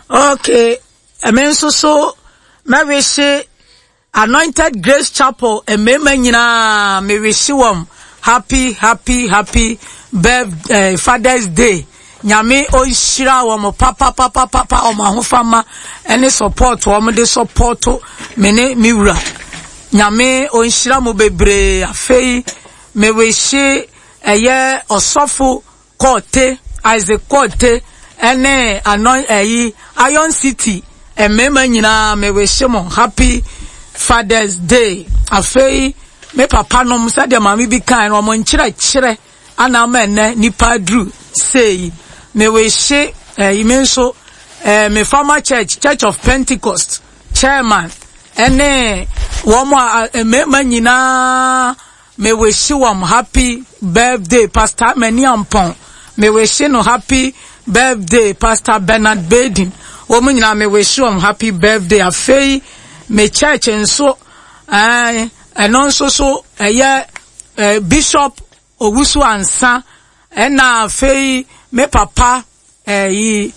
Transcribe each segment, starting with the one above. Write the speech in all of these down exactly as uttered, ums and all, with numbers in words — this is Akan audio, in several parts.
Okay, I mean so so me wish Anointed Grace Chapel e me nyina me wish wom happy happy happy birthday uh, Father's Day. Nyame o shira wom papa papa papa o ma hofama any support wom de support me ne mi wura. Nyame o shira mo bebre afei me wish eye osofo Kote Isaac Kote ene anon eyi Iron City emema nyina me wish mo happy Father's Day. Afei me papa no msa de mami bi kan no mo nkyere kyere ana ma ene nipa dru say me wish eh imenso eh me former church Church of Pentecost chairman ene wo mo emema nyina me wish wam happy birthday Pastor Mani Ampon. Me wish no happy birthday Pastor Bernard Bedin. Wo mo nyina me wish wam happy birthday afei me church enso eh eno so so eye Bishop Owusu Ansa ena afei me papa eh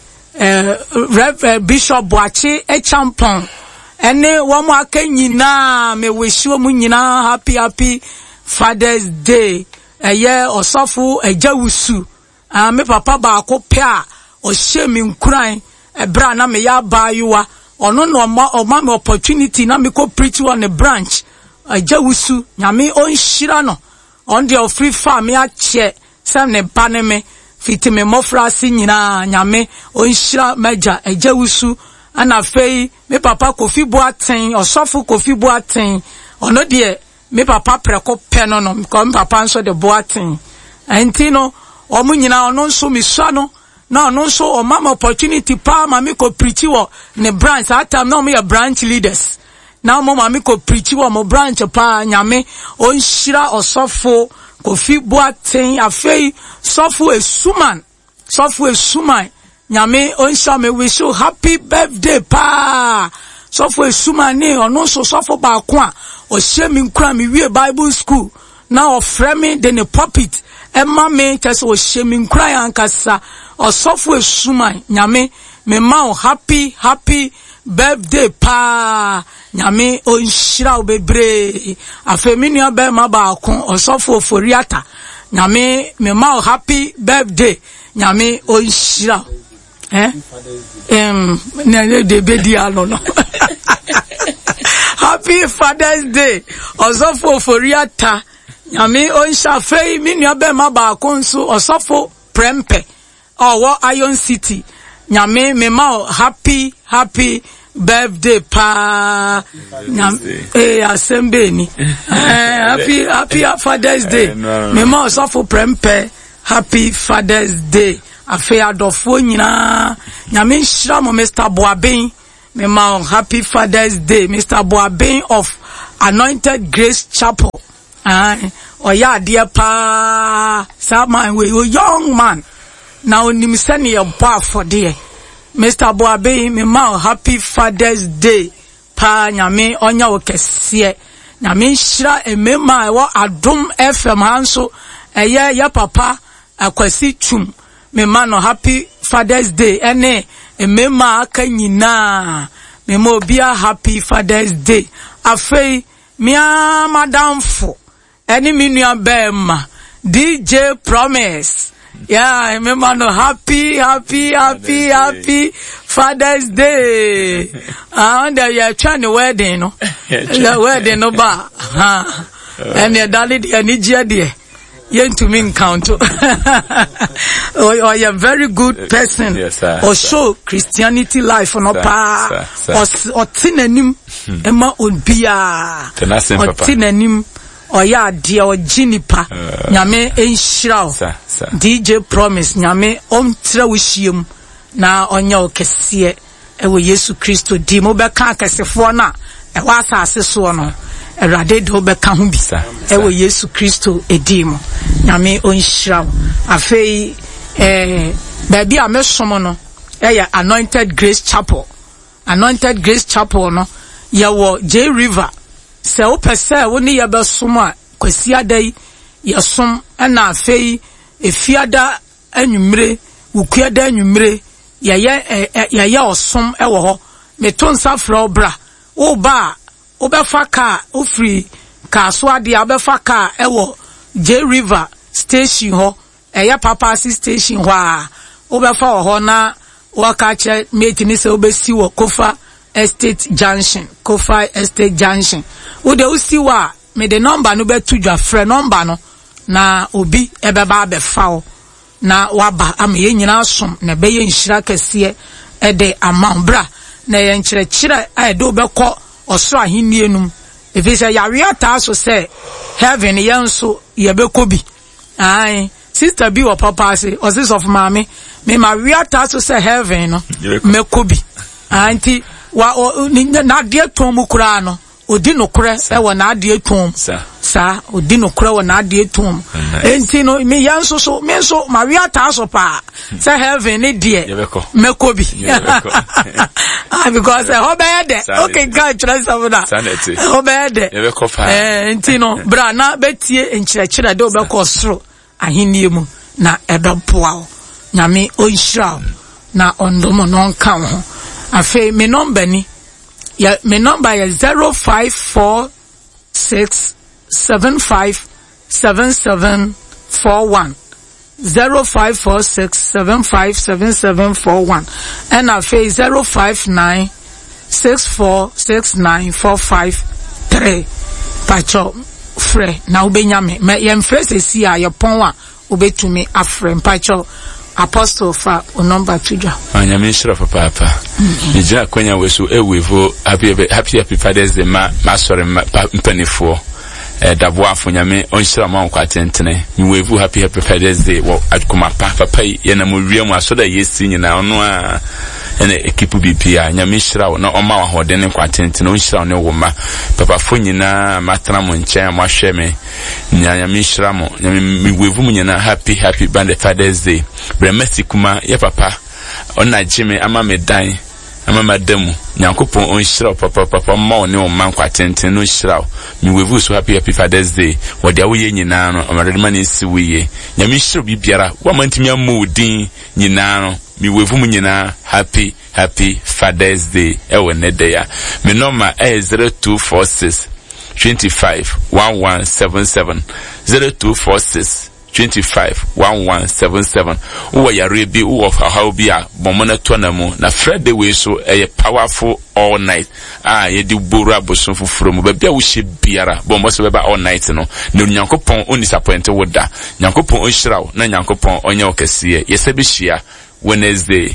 eh Bishop Boachi Echampon ene wo mo aka nyina me wish wo mo nyina happy happy Father's Day. Eye osofo Ejawusu ah me papa ba ko pe a o hye mi nkuran ebra na me ya bayuwa ono no ma me opportunity na me ko preach on a branch Ejawusu nyame on hira no on the free farm ya che sem ne bane me fiti me mofra si nyina nyame on hira meja Ejawusu ana fei me papa Kofi Boaten osofo Kofi Boaten ono de me papa preko peno no ko me papa nso de Boaten enti no omu nyina ono nso mi swa no na ono nso o mama opportunity pa ma me ko preach wo ne branch atam na me branch leaders na mo ma me ko preach wo mo branch pa nyame o nhira osofo Kofi Boaten afei sofo esuman sofo esuman nyame o nhira me wish you happy birthday pa sofo esuman ni ono nso sofo ba ko a o hye mi nkura mi wie Bible school na o frame de ne pulpit emma me kase o hye mi nkura yankasa osofo esuman nyame me ma o happy happy birthday pa nyame o nhira o bebre afemi ni abe ma ba ko osofo Foriata nyame me ma o happy birthday nyame o nhira eh em na de bedi alo no Happy Father's Day. Osofo Foriata. Nyame onsha fei mi nua be ma ba konso osofo Prempe. Owo Iron City. Nyame me ma happy happy birthday pa. Nyame eh asembe ni. Eh happy happy Father's Day. Me ma osofo Prempe happy Father's Day. Afi adofo nyina. Nyame nhira mo Mister Boaben. Me ma happy Father's Day, Mister Boaben of Anointed Grace Chapel. Ah, oya dear pa, Sama we a young man. Now nim send your bar for dear. Mister Boaben, me ma happy Father's Day. Pa nyame onya okesie. Nyame shira e me ma wo Adom F M hanso eye ya papa akwasi tum. Me ma no happy Father's Day ene emema aka nyina me mo bia happy Father's Day afei mia madamfo eni minua bema D J Promise yeah emema no happy happy happy happy Father's Day ah and you trying the wedding no the wedding no ba ha and the daddy the ni gia de yen to me count or you a very good person yes, sir, or sir. show Christianity life on pa or tinanim emma on bia or tinanim or ya dear or jinipa nyame enshiraw D J Promise nyame om tra wishim na onya okese ewo Yesu Kristo di mo be ka akasefo na e wa asase so no erade do be ka ho bi ewo Yesu Kristo edimo nyame onhira afei eh baby amesomo no eya Anointed Grace Chapel Anointed Grace Chapel no ye wo J River se o pese wo ni ye be somo a kwasi adai ye som na afei efiada anwumre wukuada anwumre ye ye ye ye osom e wo ho me to nsa fra obra wo ba obefa car ofri kaso ade obefa car e wo J River station ho e ye papa si station ho a obefa ho na waka che mate ni se obesi wo Kofa Estate Junction Kofa Estate Junction wo de usi wa me the number no be tudwa frɛ number no na obi ebeba abefa wo na waba am ye nyina som na be ye nhira kase e de amambra na ye nkyere kyere a de obekɔ osoro ahenni enum efi sɛ yawe ata so sɛ heaven ye nso ye bekɔ bi ai sister bi wo papa say osis of mama me ma we ata so sɛ heaven no mekɔ bi anti wa na de tom kura no odi no kure e wo na ade etum sa odi no kure wo na ade etum enti no me yanso so me so ma wi ata so pa say heaven ni de mekobi ah because e ho be de okay God trust of that ho be de eh enti no bra na betie enkyerɛkyerɛ de obekɔ soro ahenni mu na ebepoa wo nyame onhyira na ondomo no nka ho afei me number ni yeah, my number is zero five four six seven five seven seven four one zero five four six seven five seven seven four one and I say zero five nine six four six nine four five three. Pacho free na ubenyame me yem phrase si a yopon a ubetumi afre pacho Apostle fa o number tuja anyame shira papa papa ija kwanya weso ewevo happy happy happy Father's Day ma ma sore mpanifo eh dabo afonyame onshira ma nkwa tentene mi wevu happy happy Father's Day wo akoma pa papa ye na mo wiam asoda yesi nyina ono a ene ekipu bipia nyame shira wo na oma wa hodene nkwa tentene onshira ne wo ma papa fo nyina matana mo nchen mo ahwe me nyame shira mo nyame mi wevu mu nyina happy happy band Father's Day bremesi kuma ye papa ona jime ama me dan ama madamu nyankopon onhyira papa papa ma one o man kwa tenten no hyira mi wevu so happy happy Father's Day wo de awoye nyina no amade ma ne si wiye nyame hyira bi biara wa mantimi amudin nyina no mi wevu mu nyina happy happy Father's Day e we ne de ya me number is zero two four six twenty-five eleven seventy-seven zero two four six twenty-five eleven seventy-seven uwa ya rebi uwa how be a bomona tonamu na Friday we so a powerful all night ah ye di bora boson fufuro mu bebia wo hye biara bombo so beba all night no na nyankopon oni disappoint wo da nyankopon onhyiraw na nyankopon onya okese ye se bi hia Wednesday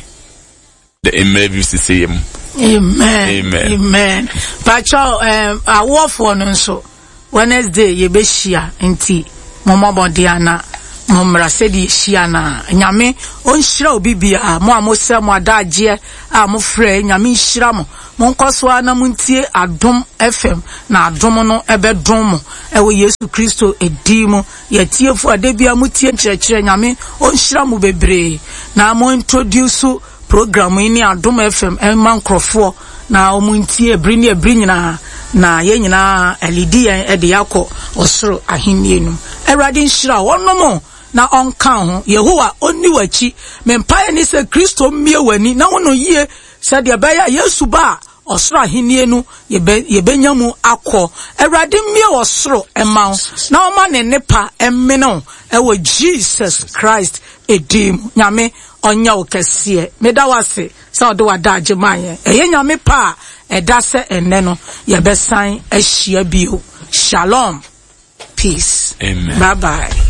the emergency system. Amen. Amen. Amen. Pacho um awofo no nso Wednesday ye be hia enti Mama Bodiana, Mumra said Shiana, Nyame, on shrow bibia, mo amose mo adaje, a mo frɛ Nyame shiramo, Monkoswana muntie adom F M, na adomono ebe domo, ewe Yesu Kristo edimo, ye tiefo adebia mutie nkyerɛkyerɛ Nyame, on shiramu bebre, na mo introduce program ini adom F M, ema nkrofo, na omuntie brini ebrini na na ye nyina elidi en ede yakọ osoro ahenni enum Awurade nhyira wonno mo na onka ho Yehowa onni wachi mempae ni se Kristo mmie wani na wono yie se de baya Yesu ba osoro ahenni enu ye benyamu akọ Awurade mmie osoro ema na oma ne nepa emmeno ewo Jesus Christ edim nyame onya okese medawase sa odo wada agemaye eye nyame pa eda se enne no ye besan ahia bio shalom peace amen bye bye.